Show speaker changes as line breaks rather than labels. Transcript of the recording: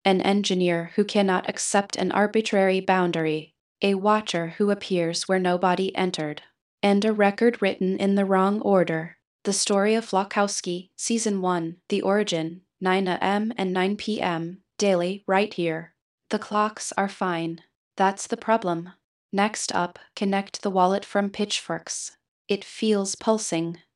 an engineer who cannot accept an arbitrary boundary, a watcher who appears where nobody entered, and a record written in the wrong order. The Story of Flakowski, Season 1, The Origin, 9 a.m. and 9 p.m., daily, right here. The clocks are fine. That's the problem. Next up, connect the wallet from Pitchforks. It feels pulsing.